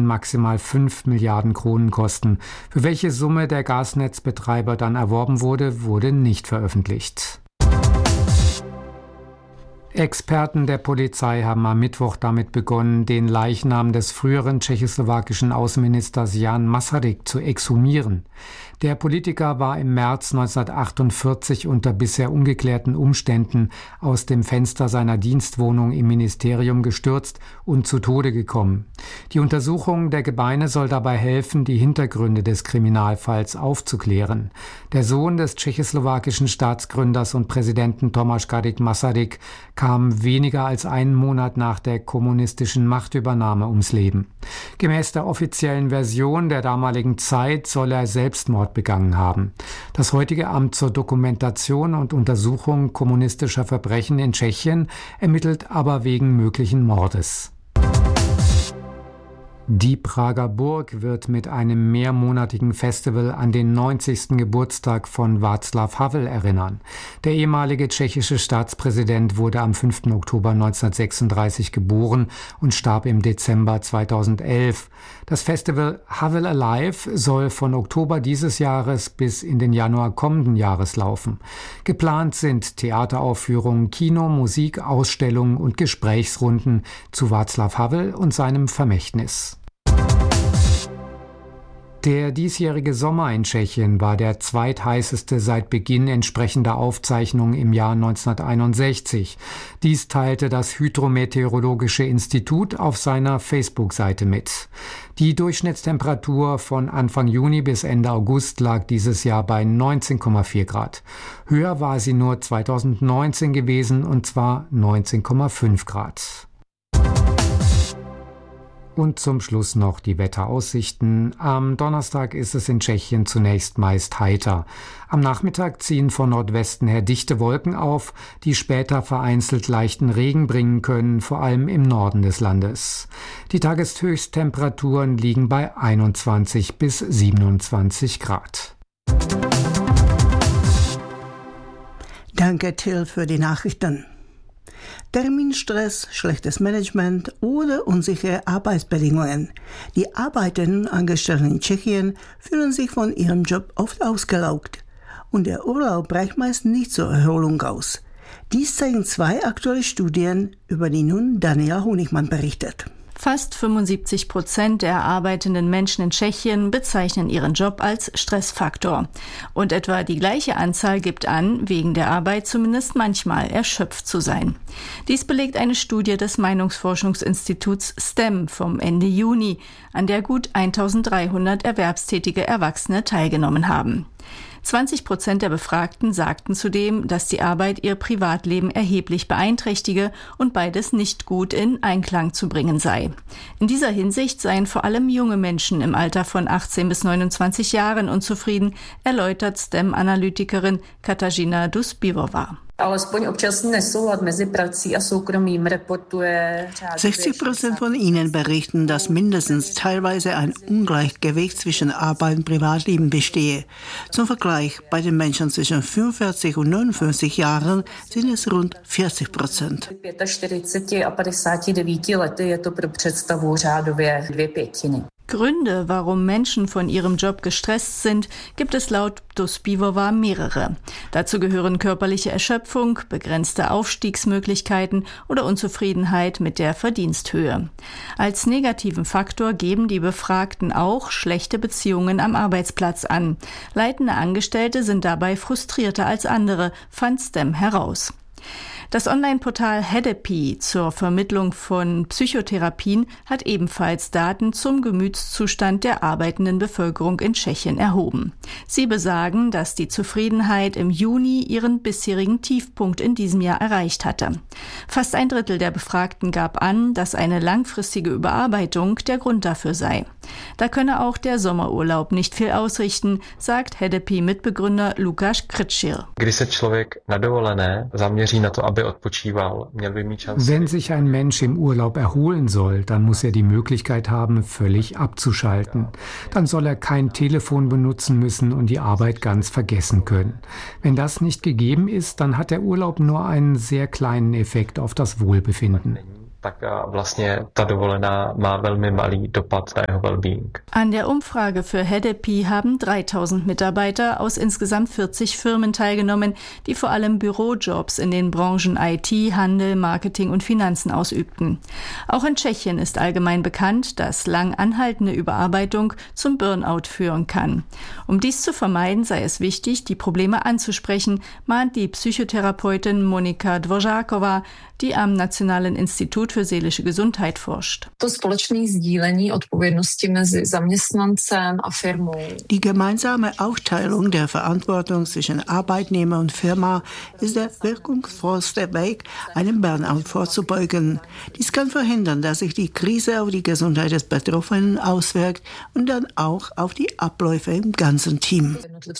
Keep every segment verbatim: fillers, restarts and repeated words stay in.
maximal fünf Milliarden Kronen kosten. Für welche Summe der Gasnetzbetreiber dann erworben wurde, wurde nicht veröffentlicht. Experten der Polizei haben am Mittwoch damit begonnen, den Leichnam des früheren tschechoslowakischen Außenministers Jan Masaryk zu exhumieren. Der Politiker war im März neunzehnhundertachtundvierzig unter bisher ungeklärten Umständen aus dem Fenster seiner Dienstwohnung im Ministerium gestürzt und zu Tode gekommen. Die Untersuchung der Gebeine soll dabei helfen, die Hintergründe des Kriminalfalls aufzuklären. Der Sohn des tschechoslowakischen Staatsgründers und Präsidenten Tomáš Garrigue Masaryk kam weniger als einen Monat nach der kommunistischen Machtübernahme ums Leben. Gemäß der offiziellen Version der damaligen Zeit soll er Selbstmord begangen haben. Das heutige Amt zur Dokumentation und Untersuchung kommunistischer Verbrechen in Tschechien ermittelt aber wegen möglichen Mordes. Die Prager Burg wird mit einem mehrmonatigen Festival an den neunzigsten Geburtstag von Václav Havel erinnern. Der ehemalige tschechische Staatspräsident wurde am fünften Oktober neunzehnhundertsechsunddreißig geboren und starb im Dezember zweitausendelf. Das Festival Havel Alive soll von Oktober dieses Jahres bis in den Januar kommenden Jahres laufen. Geplant sind Theateraufführungen, Kino, Musik, Ausstellungen und Gesprächsrunden zu Václav Havel und seinem Vermächtnis. Der diesjährige Sommer in Tschechien war der zweitheißeste seit Beginn entsprechender Aufzeichnungen im Jahr neunzehnhunderteinundsechzig. Dies teilte das Hydrometeorologische Institut auf seiner Facebook-Seite mit. Die Durchschnittstemperatur von Anfang Juni bis Ende August lag dieses Jahr bei neunzehn Komma vier Grad. Höher war sie nur zweitausendneunzehn gewesen, und zwar neunzehn Komma fünf Grad. Und zum Schluss noch die Wetteraussichten. Am Donnerstag ist es in Tschechien zunächst meist heiter. Am Nachmittag ziehen von Nordwesten her dichte Wolken auf, die später vereinzelt leichten Regen bringen können, vor allem im Norden des Landes. Die Tageshöchsttemperaturen liegen bei einundzwanzig bis siebenundzwanzig Grad. Danke, Till, für die Nachrichten. Terminstress, schlechtes Management oder unsichere Arbeitsbedingungen. Die Arbeitenden und Angestellten in Tschechien fühlen sich von ihrem Job oft ausgelaugt. Und der Urlaub reicht meist nicht zur Erholung aus. Dies zeigen zwei aktuelle Studien, über die nun Daniela Honigmann berichtet. Fast fünfundsiebzig Prozent der arbeitenden Menschen in Tschechien bezeichnen ihren Job als Stressfaktor. Und etwa die gleiche Anzahl gibt an, wegen der Arbeit zumindest manchmal erschöpft zu sein. Dies belegt eine Studie des Meinungsforschungsinstituts S T E M vom Ende Juni, an der gut eintausenddreihundert erwerbstätige Erwachsene teilgenommen haben. zwanzig Prozent der Befragten sagten zudem, dass die Arbeit ihr Privatleben erheblich beeinträchtige und beides nicht gut in Einklang zu bringen sei. In dieser Hinsicht seien vor allem junge Menschen im Alter von achtzehn bis neunundzwanzig Jahren unzufrieden, erläutert S T E M-Analytikerin Katarzyna Duspivová. sechzig Prozent von ihnen berichten, dass mindestens teilweise ein Ungleichgewicht zwischen Arbeit und Privatleben bestehe. Zum Vergleich, bei den Menschen zwischen fünfundvierzig und neunundfünfzig Jahren sind es rund vierzig Prozent. Gründe, warum Menschen von ihrem Job gestresst sind, gibt es laut Duspivová mehrere. Dazu gehören körperliche Erschöpfung, begrenzte Aufstiegsmöglichkeiten oder Unzufriedenheit mit der Verdiensthöhe. Als negativen Faktor geben die Befragten auch schlechte Beziehungen am Arbeitsplatz an. Leitende Angestellte sind dabei frustrierter als andere, fand S T E M heraus. Das Online-Portal Hedepy zur Vermittlung von Psychotherapien hat ebenfalls Daten zum Gemütszustand der arbeitenden Bevölkerung in Tschechien erhoben. Sie besagen, dass die Zufriedenheit im Juni ihren bisherigen Tiefpunkt in diesem Jahr erreicht hatte. Fast ein Drittel der Befragten gab an, dass eine langfristige Überarbeitung der Grund dafür sei. Da könne auch der Sommerurlaub nicht viel ausrichten, sagt Hedepy-Mitbegründer Lukáš Krčil. Wenn sich ein Mensch im Urlaub erholen soll, dann muss er die Möglichkeit haben, völlig abzuschalten. Dann soll er kein Telefon benutzen müssen und die Arbeit ganz vergessen können. Wenn das nicht gegeben ist, dann hat der Urlaub nur einen sehr kleinen Effekt auf das Wohlbefinden. An der Umfrage für H D P haben dreitausend Mitarbeiter aus insgesamt vierzig Firmen teilgenommen, die vor allem Bürojobs in den Branchen I T, Handel, Marketing und Finanzen ausübten. Auch in Tschechien ist allgemein bekannt, dass lang anhaltende Überarbeitung zum Burnout führen kann. Um dies zu vermeiden, sei es wichtig, die Probleme anzusprechen, mahnt die Psychotherapeutin Monika Dvořáková, die am Nationalen Institut für seelische Gesundheit forscht. Die gemeinsame Aufteilung der Verantwortung zwischen Arbeitnehmer und Firma ist der wirkungsvollste Weg, einem Burnout vorzubeugen. Dies kann verhindern, dass sich die Krise auf die Gesundheit des Betroffenen auswirkt und dann auch auf die Abläufe im ganzen Team.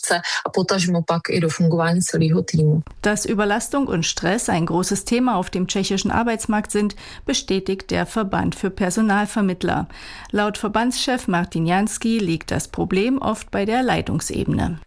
Dass Überlastung und Stress ein großes Thema auf dem tschechischen Arbeitsmarkt sind, bestätigt der Verband für Personalvermittler. Laut Verbandschef Martin Jansky liegt das Problem oft bei der Leitungsebene.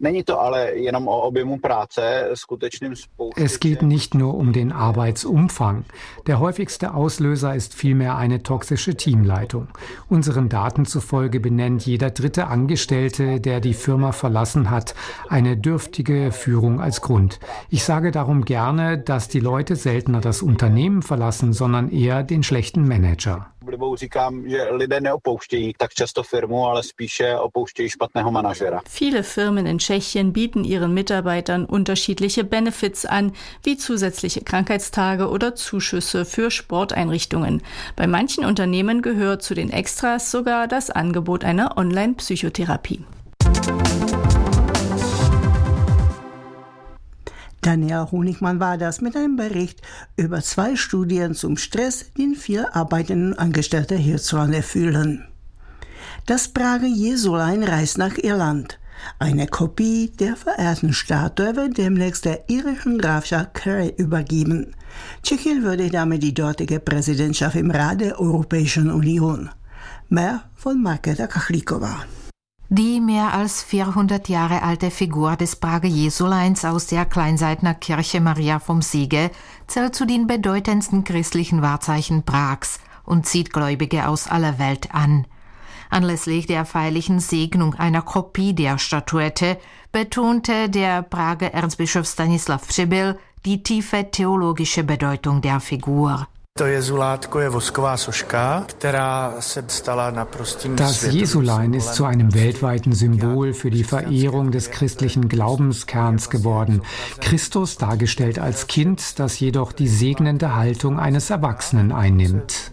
Es geht nicht nur um den Arbeitsumfang. Der häufigste Auslöser ist vielmehr eine toxische Teamleitung. Unseren Daten zufolge benennt jeder dritte Angestellte, der die Firma verlassen hat, eine dürftige Führung als Grund. Ich sage darum gerne, dass die Leute seltener das Unternehmen verlassen, sondern eher den schlechten Manager. Viele Firmen in Tschechien bieten ihren Mitarbeitern unterschiedliche Benefits an, wie zusätzliche Krankheitstage oder Zuschüsse für Sporteinrichtungen. Bei manchen Unternehmen gehört zu den Extras sogar das Angebot einer Online-Psychotherapie. Daniel Honigmann war das mit einem Bericht über zwei Studien zum Stress, den viele arbeitende Angestellte hierzulande fühlen. Das Prager Jesulein reist nach Irland. Eine Kopie der verehrten Statue wird demnächst der irischen Grafschaft Kerry übergeben. Tschechien würde damit die dortige Präsidentschaft im Rat der Europäischen Union. Mehr von Markéta Kachlíková. Die mehr als vierhundert Jahre alte Figur des Prager Jesuleins aus der Kleinseitner Kirche Maria vom Siege zählt zu den bedeutendsten christlichen Wahrzeichen Prags und zieht Gläubige aus aller Welt an. Anlässlich der feierlichen Segnung einer Kopie der Statuette betonte der Prager Erzbischof Stanislav Přibyl die tiefe theologische Bedeutung der Figur. Das Jesulein ist zu einem weltweiten Symbol für die Verehrung des christlichen Glaubenskerns geworden. Christus dargestellt als Kind, das jedoch die segnende Haltung eines Erwachsenen einnimmt.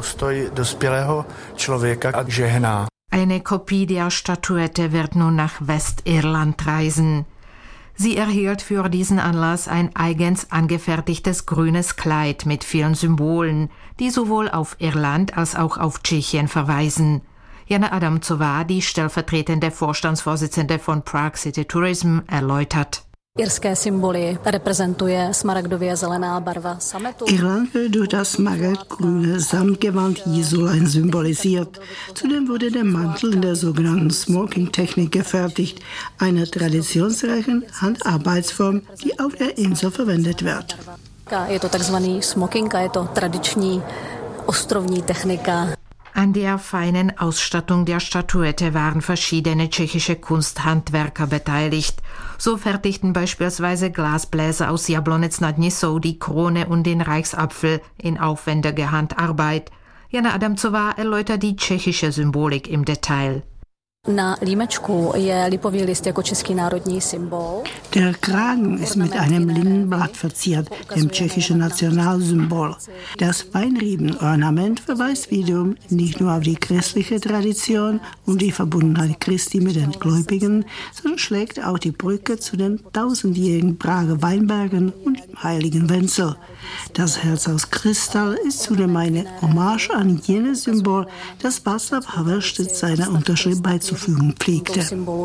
Eine Kopie der Statuette wird nun nach Westirland reisen. Sie erhielt für diesen Anlass ein eigens angefertigtes grünes Kleid mit vielen Symbolen, die sowohl auf Irland als auch auf Tschechien verweisen. Jana Adamcová, die stellvertretende Vorstandsvorsitzende von Prague City Tourism, erläutert. Irské symboly repräsentuje smaragdově zelená barva sametu. Irland wird durch das smaragdgrüne Samtgewand Jesulein symbolisiert. Zudem wurde der Mantel in der sogenannten Smoking-Technik gefertigt, einer traditionsreichen Handarbeitsform, die auf der Insel verwendet wird. Je to takzvaný smoking, je to tradiční ostrovní technika. An der feinen Ausstattung der Statuette waren verschiedene tschechische Kunsthandwerker beteiligt. So fertigten beispielsweise Glasbläser aus Jablonec nad Nisou die Krone und den Reichsapfel in aufwendiger Handarbeit. Jana Adamcová erläutert die tschechische Symbolik im Detail. Na límečku je lipový list jako český národní symbol. Der Kragen ist mit einem Lindenblatt verziert, dem tschechischen Nationalsymbol. Das Weinriebenornament verweist wiederum nicht nur auf die christliche Tradition und die Verbundenheit Christi mit den Gläubigen, sondern schlägt auch die Brücke zu den tausendjährigen Prager Weinbergen und dem heiligen Wenzel. Das Herz aus Kristall ist zudem eine Hommage an jenes Symbol, das Václav Havel stets seiner Unterschrift beizufügen pflegte.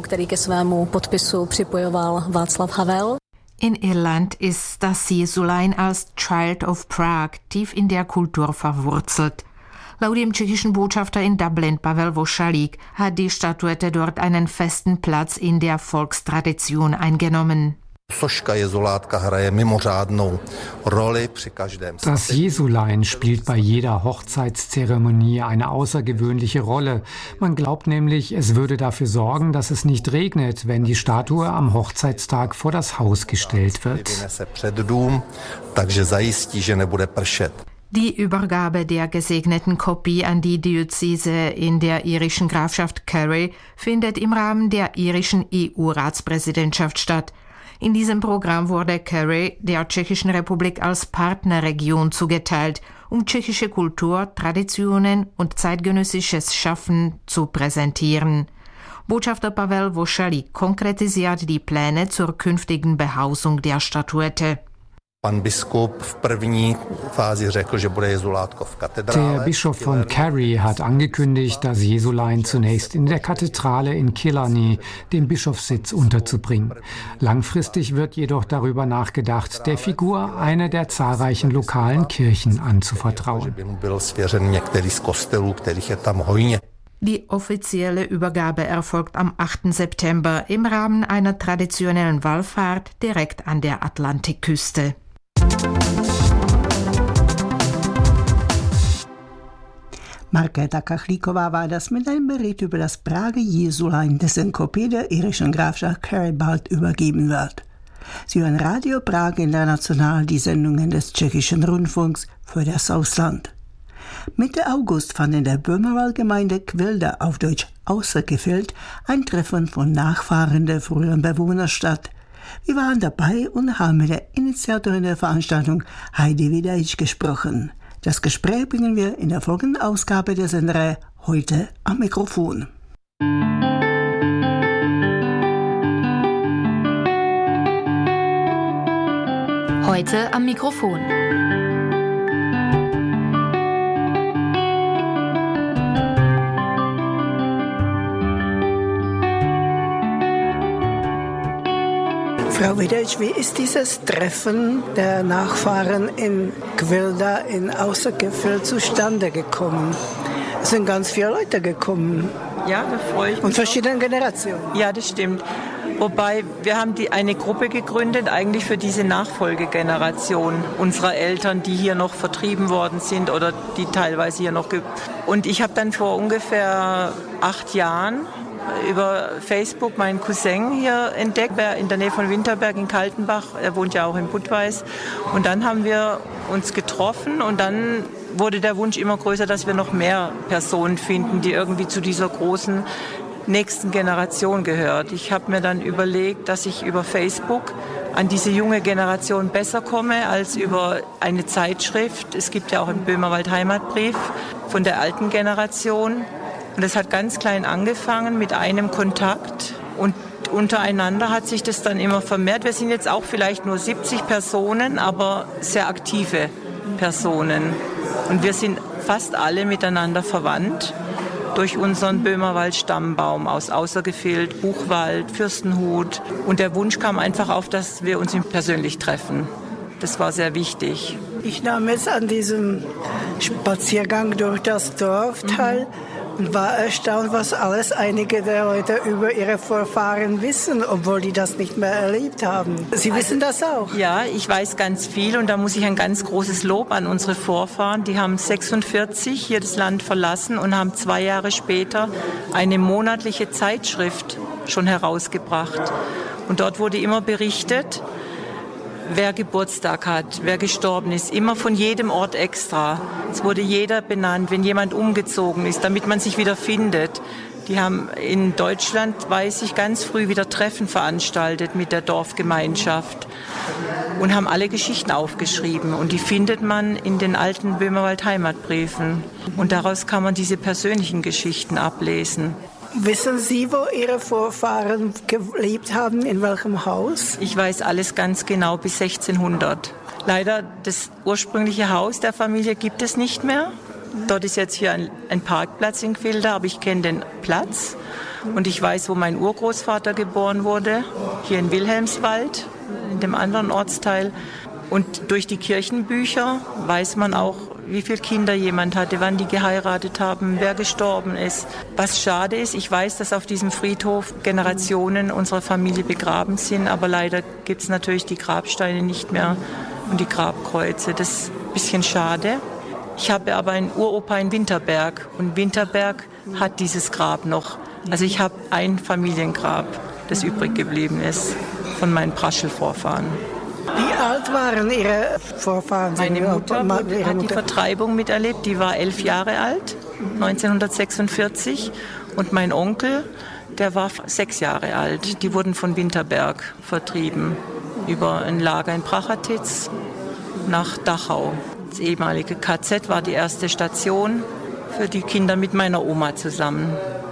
In Irland ist das Jesulein als Child of Prague tief in der Kultur verwurzelt. Laut dem tschechischen Botschafter in Dublin, Pavel Vošalík, hat die Statuette dort einen festen Platz in der Volkstradition eingenommen. Das Jesulein spielt bei jeder Hochzeitszeremonie eine außergewöhnliche Rolle. Man glaubt nämlich, es würde dafür sorgen, dass es nicht regnet, wenn die Statue am Hochzeitstag vor das Haus gestellt wird. Die Übergabe der gesegneten Kopie an die Diözese in der irischen Grafschaft Kerry findet im Rahmen der irischen E U-Ratspräsidentschaft statt. In diesem Programm wurde Kerry der Tschechischen Republik als Partnerregion zugeteilt, um tschechische Kultur, Traditionen und zeitgenössisches Schaffen zu präsentieren. Botschafter Pavel Vošalík konkretisiert die Pläne zur künftigen Behausung der Statuette. Der Bischof von Kerry hat angekündigt, das Jesulein zunächst in der Kathedrale in Killarney, dem Bischofssitz, unterzubringen. Langfristig wird jedoch darüber nachgedacht, der Figur eine der zahlreichen lokalen Kirchen anzuvertrauen. Die offizielle Übergabe erfolgt am achten September im Rahmen einer traditionellen Wallfahrt direkt an der Atlantikküste. Markéta Kachlíková war das mit einem Bericht über das Prager Jesulein, dessen Kopie der irischen Grafschaft Kerry bald übergeben wird. Sie hören Radio Prag International, die Sendungen des tschechischen Rundfunks für das Ausland. Mitte August fand in der Böhmerwald-Gemeinde Quilda, auf Deutsch Außergefildt, ein Treffen von Nachfahren der früheren Bewohner statt. Wir waren dabei und haben mit der Initiatorin der Veranstaltung, Heidi Wiedeich, gesprochen. Das Gespräch bringen wir in der folgenden Ausgabe der Sendereihe Heute am Mikrofon. Heute am Mikrofon. Frau Wiedeich, wie ist dieses Treffen der Nachfahren in Quilda in Außergefildt zustande gekommen? Es sind ganz viele Leute gekommen. Ja, da freue ich mich. Und verschiedene Generationen. Ja, das stimmt. Wobei, wir haben die, eine Gruppe gegründet, eigentlich für diese Nachfolgegeneration unserer Eltern, die hier noch vertrieben worden sind oder die teilweise hier noch... Ge- Und ich habe dann vor ungefähr acht Jahren über Facebook meinen Cousin hier entdeckt, in der Nähe von Winterberg in Kaltenbach. Er wohnt ja auch in Budweis. Und dann haben wir uns getroffen und dann wurde der Wunsch immer größer, dass wir noch mehr Personen finden, die irgendwie zu dieser großen nächsten Generation gehört. Ich habe mir dann überlegt, dass ich über Facebook an diese junge Generation besser komme als über eine Zeitschrift. Es gibt ja auch einen Böhmerwald Heimatbrief von der alten Generation. Und das hat ganz klein angefangen mit einem Kontakt und untereinander hat sich das dann immer vermehrt. Wir sind jetzt auch vielleicht nur siebzig Personen, aber sehr aktive Personen. Und wir sind fast alle miteinander verwandt durch unseren Böhmerwald-Stammbaum aus Außergefildt, Buchwald, Fürstenhut. Und der Wunsch kam einfach auf, dass wir uns persönlich treffen. Das war sehr wichtig. Ich nahm jetzt an diesem Spaziergang durch das Dorf teil. Und war erstaunt, was alles einige der Leute über ihre Vorfahren wissen, obwohl die das nicht mehr erlebt haben. Sie wissen das auch? Ja, ich weiß ganz viel und da muss ich ein ganz großes Lob an unsere Vorfahren. Die haben sechsundvierzig hier das Land verlassen und haben zwei Jahre später eine monatliche Zeitschrift schon herausgebracht. Und dort wurde immer berichtet, wer Geburtstag hat, wer gestorben ist, immer von jedem Ort extra. Es wurde jeder benannt, wenn jemand umgezogen ist, damit man sich wieder findet. Die haben in Deutschland, weiß ich, ganz früh wieder Treffen veranstaltet mit der Dorfgemeinschaft und haben alle Geschichten aufgeschrieben. Und die findet man in den alten Böhmerwald Heimatbriefen. Und daraus kann man diese persönlichen Geschichten ablesen. Wissen Sie, wo Ihre Vorfahren gelebt haben, in welchem Haus? Ich weiß alles ganz genau, bis sechzehnhundert. Leider, das ursprüngliche Haus der Familie gibt es nicht mehr. Dort ist jetzt hier ein, ein Parkplatz in Quilda, aber ich kenne den Platz. Und ich weiß, wo mein Urgroßvater geboren wurde, hier in Wilhelmswald, in dem anderen Ortsteil. Und durch die Kirchenbücher weiß man auch, wie viele Kinder jemand hatte, wann die geheiratet haben, wer gestorben ist. Was schade ist, ich weiß, dass auf diesem Friedhof Generationen unserer Familie begraben sind, aber leider gibt es natürlich die Grabsteine nicht mehr und die Grabkreuze. Das ist ein bisschen schade. Ich habe aber einen Uropa in Winterberg und Winterberg hat dieses Grab noch. Also ich habe ein Familiengrab, das übrig geblieben ist von meinen Praschel-Vorfahren. Wie alt waren Ihre Vorfahren? Meine Mutter hat die Vertreibung miterlebt, die war elf Jahre alt, neunzehnhundertsechsundvierzig. Und mein Onkel, der war sechs Jahre alt. Die wurden von Winterberg vertrieben, über ein Lager in Prachatitz nach Dachau. Das ehemalige K Z war die erste Station für die Kinder mit meiner Oma zusammen.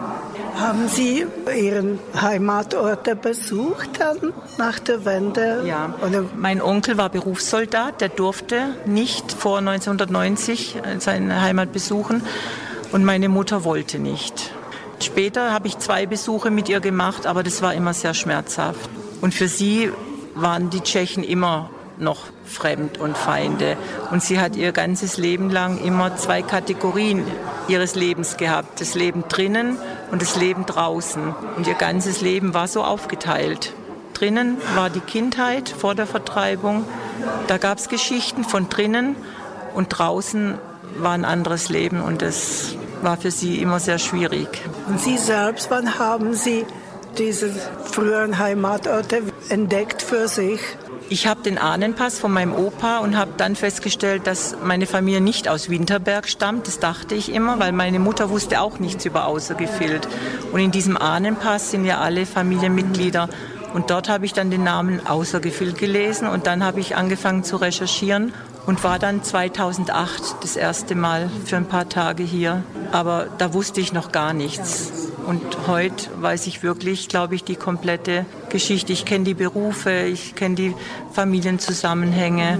Haben Sie Ihren Heimatort besucht dann nach der Wende? Ja, oder? Mein Onkel war Berufssoldat, der durfte nicht vor neunzehnhundertneunzig seine Heimat besuchen und meine Mutter wollte nicht. Später habe ich zwei Besuche mit ihr gemacht, aber das war immer sehr schmerzhaft. Und für sie waren die Tschechen immer noch fremd und Feinde. Und sie hat ihr ganzes Leben lang immer zwei Kategorien ihres Lebens gehabt. Das Leben drinnen und das Leben draußen. Und ihr ganzes Leben war so aufgeteilt. Drinnen war die Kindheit vor der Vertreibung. Da gab es Geschichten von drinnen und draußen war ein anderes Leben. Und das war für sie immer sehr schwierig. Und Sie selbst, wann haben Sie diese früheren Heimatorte entdeckt für sich? Ich habe den Ahnenpass von meinem Opa und habe dann festgestellt, dass meine Familie nicht aus Winterberg stammt. Das dachte ich immer, weil meine Mutter wusste auch nichts über Außergefild. Und in diesem Ahnenpass sind ja alle Familienmitglieder. Und dort habe ich dann den Namen Außergefild gelesen und dann habe ich angefangen zu recherchieren und war dann zweitausendacht das erste Mal für ein paar Tage hier. Aber da wusste ich noch gar nichts. Und heute weiß ich wirklich, glaube ich, die komplette Geschichte. Ich kenne die Berufe, ich kenne die Familienzusammenhänge.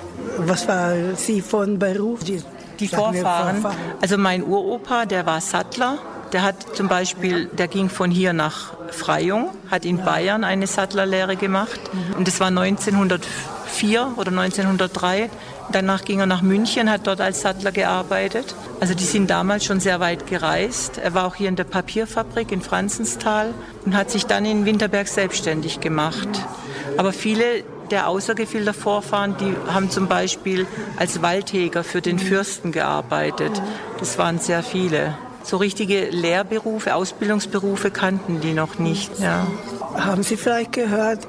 Was war Sie von Beruf? Die, die Vorfahren. Also mein Uropa, der war Sattler. Der hat zum Beispiel, der ging von hier nach Freyung, hat in Bayern eine Sattlerlehre gemacht. Und das war neunzehnhundertvier oder neunzehnhundertdrei. Danach ging er nach München, hat dort als Sattler gearbeitet. Also die sind damals schon sehr weit gereist. Er war auch hier in der Papierfabrik in Franzenstal und hat sich dann in Winterberg selbstständig gemacht. Aber viele der Außergefilder Vorfahren, die haben zum Beispiel als Waldhäger für den Fürsten gearbeitet. Das waren sehr viele. So richtige Lehrberufe, Ausbildungsberufe kannten die noch nicht. Ja. Haben Sie vielleicht gehört,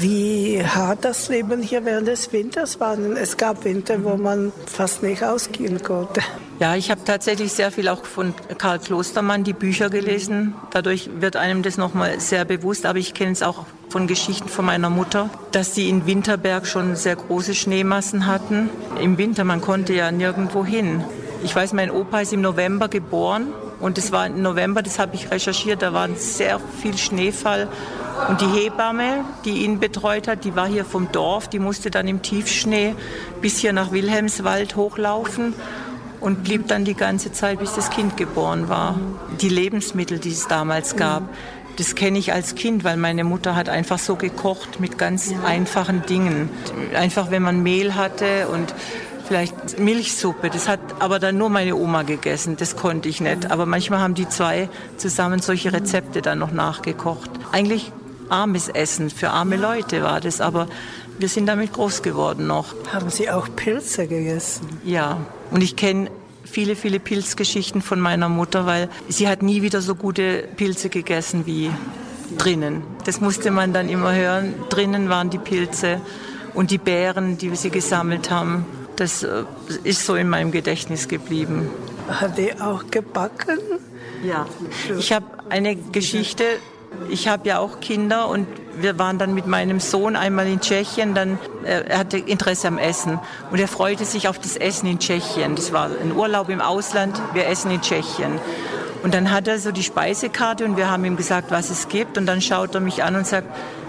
wie hart das Leben hier während des Winters war? Es gab Winter, wo man fast nicht ausgehen konnte. Ja, ich habe tatsächlich sehr viel auch von Karl Klostermann die Bücher gelesen. Dadurch wird einem das nochmal sehr bewusst. Aber ich kenne es auch von Geschichten von meiner Mutter, dass sie in Winterberg schon sehr große Schneemassen hatten. Im Winter, man konnte ja nirgendwo hin. Ich weiß, mein Opa ist im November geboren. Und es war im November, das habe ich recherchiert, da war sehr viel Schneefall. Und die Hebamme, die ihn betreut hat, die war hier vom Dorf, die musste dann im Tiefschnee bis hier nach Wilhelmswald hochlaufen und blieb dann die ganze Zeit, bis das Kind geboren war. Die Lebensmittel, die es damals gab, das kenne ich als Kind, weil meine Mutter hat einfach so gekocht mit ganz einfachen Dingen. Einfach, wenn man Mehl hatte und vielleicht Milchsuppe, das hat aber dann nur meine Oma gegessen, das konnte ich nicht. Aber manchmal haben die zwei zusammen solche Rezepte dann noch nachgekocht. Eigentlich armes Essen, für arme Leute war das, aber wir sind damit groß geworden noch. Haben Sie auch Pilze gegessen? Ja, und ich kenne viele, viele Pilzgeschichten von meiner Mutter, weil sie hat nie wieder so gute Pilze gegessen wie drinnen. Das musste man dann immer hören. Drinnen waren die Pilze und die Beeren, die sie gesammelt haben. Das ist so in meinem Gedächtnis geblieben. Hat die auch gebacken? Ja, ich habe eine Geschichte. Ich habe ja auch Kinder und wir waren dann mit meinem Sohn einmal in Tschechien. Dann, äh, er hatte Interesse am Essen und er freute sich auf das Essen in Tschechien. Das war ein Urlaub im Ausland, wir essen in Tschechien. Und dann hat er so die Speisekarte und wir haben ihm gesagt, was es gibt. Und dann schaut er mich an und sagt,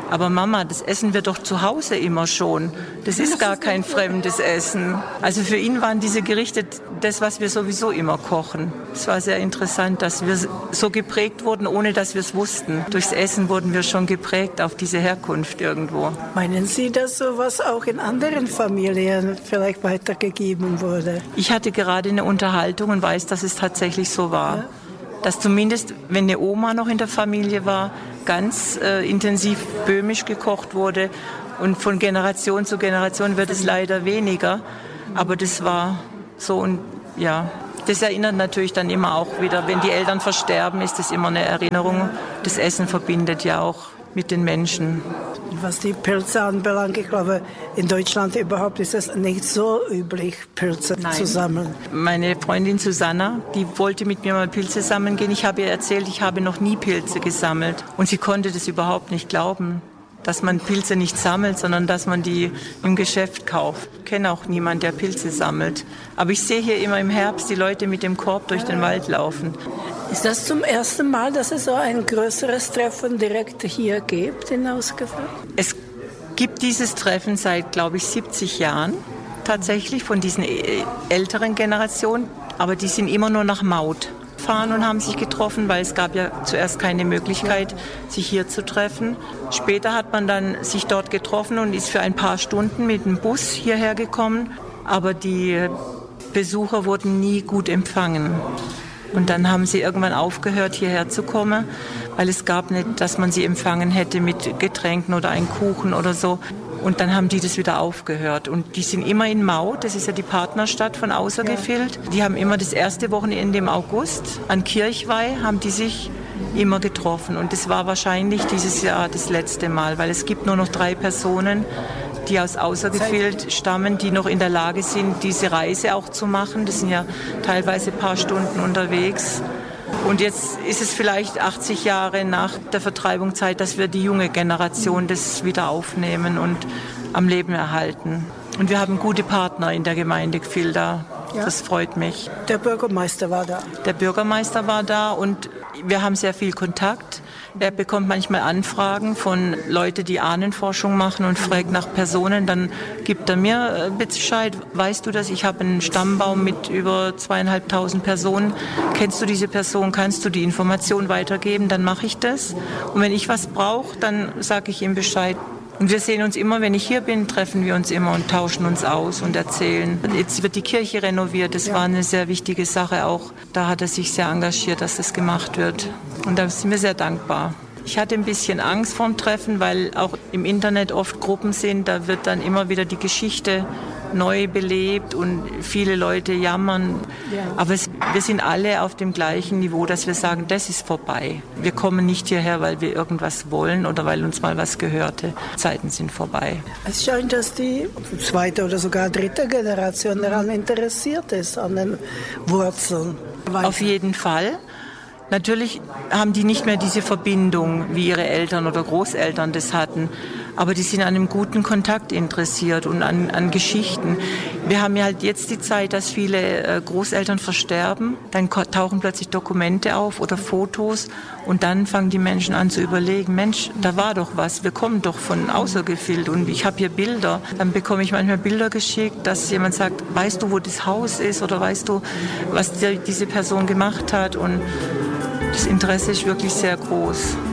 Aber Mama, das essen wir doch zu Hause immer schon. Das ist gar kein fremdes Essen. Also für ihn waren diese Gerichte das, was wir sowieso immer kochen. Es war sehr interessant, dass wir so geprägt wurden, ohne dass wir es wussten. Durchs Essen wurden wir schon geprägt auf diese Herkunft irgendwo. Meinen Sie, dass sowas auch in anderen Familien vielleicht weitergegeben wurde? Ich hatte gerade eine Unterhaltung und weiß, dass es tatsächlich so war. Ja. Dass zumindest, wenn eine Oma noch in der Familie war, ganz äh, intensiv böhmisch gekocht wurde. Und von Generation zu Generation wird es leider weniger. Aber das war so, und ja, das erinnert natürlich dann immer auch wieder, wenn die Eltern versterben, ist das immer eine Erinnerung. Das Essen verbindet ja auch mit den Menschen. Was die Pilze anbelangt, ich glaube, in Deutschland überhaupt ist es nicht so üblich, Pilze Nein. zu sammeln. Meine Freundin Susanna, die wollte mit mir mal Pilze sammeln gehen. Ich habe ihr erzählt, ich habe noch nie Pilze gesammelt. Und sie konnte das überhaupt nicht glauben, dass man Pilze nicht sammelt, sondern dass man die im Geschäft kauft. Ich kenne auch niemanden, der Pilze sammelt. Aber ich sehe hier immer im Herbst die Leute mit dem Korb durch den Wald laufen. Ist das zum ersten Mal, dass es so ein größeres Treffen direkt hier gibt in Ausgefallen? Es gibt dieses Treffen seit, glaube ich, siebzig Jahren tatsächlich von diesen älteren Generationen. Aber die sind immer nur nach Maut fahren und haben sich getroffen, weil es gab ja zuerst keine Möglichkeit, sich hier zu treffen. Später hat man dann sich dort getroffen und ist für ein paar Stunden mit dem Bus hierher gekommen. Aber die Besucher wurden nie gut empfangen. Und dann haben sie irgendwann aufgehört, hierher zu kommen, weil es gab nicht, dass man sie empfangen hätte mit Getränken oder einem Kuchen oder so. Und dann haben die das wieder aufgehört. Und die sind immer in Mau, das ist ja die Partnerstadt von Außergefildt. Die haben immer das erste Wochenende im August an Kirchweih, haben die sich immer getroffen. Und das war wahrscheinlich dieses Jahr das letzte Mal, weil es gibt nur noch drei Personen, die aus Außergefildt stammen, die noch in der Lage sind, diese Reise auch zu machen. Das sind ja teilweise ein paar Stunden unterwegs. Und jetzt ist es vielleicht achtzig Jahre nach der Vertreibung Zeit, dass wir die junge Generation das wieder aufnehmen und am Leben erhalten. Und wir haben gute Partner in der Gemeinde Gfilda. Ja. Das freut mich. Der Bürgermeister war da. Der Bürgermeister war da und wir haben sehr viel Kontakt. Er bekommt manchmal Anfragen von Leuten, die Ahnenforschung machen und fragt nach Personen. Dann gibt er mir Bescheid. Weißt du das? Ich habe einen Stammbaum mit über zweieinhalbtausend Personen. Kennst du diese Person? Kannst du die Information weitergeben? Dann mache ich das. Und wenn ich was brauche, dann sage ich ihm Bescheid. Und wir sehen uns immer, wenn ich hier bin, treffen wir uns immer und tauschen uns aus und erzählen. Jetzt wird die Kirche renoviert, das ja. war eine sehr wichtige Sache auch. Da hat er sich sehr engagiert, dass das gemacht wird. Und da sind wir sehr dankbar. Ich hatte ein bisschen Angst vorm Treffen, weil auch im Internet oft Gruppen sind, da wird dann immer wieder die Geschichte neu belebt und viele Leute jammern. Ja. Aber es, wir sind alle auf dem gleichen Niveau, dass wir sagen, das ist vorbei. Wir kommen nicht hierher, weil wir irgendwas wollen oder weil uns mal was gehörte. Zeiten sind vorbei. Es scheint, dass die zweite oder sogar dritte Generation daran interessiert ist, an den Wurzeln. Auf jeden Fall. Natürlich haben die nicht mehr diese Verbindung, wie ihre Eltern oder Großeltern das hatten. Aber die sind an einem guten Kontakt interessiert und an, an Geschichten. Wir haben ja halt jetzt die Zeit, dass viele Großeltern versterben. Dann tauchen plötzlich Dokumente auf oder Fotos. Und dann fangen die Menschen an zu überlegen, Mensch, da war doch was. Wir kommen doch von Außergefildt und ich habe hier Bilder. Dann bekomme ich manchmal Bilder geschickt, dass jemand sagt, weißt du, wo das Haus ist? Oder weißt du, was die, diese Person gemacht hat? Und das Interesse ist wirklich sehr groß.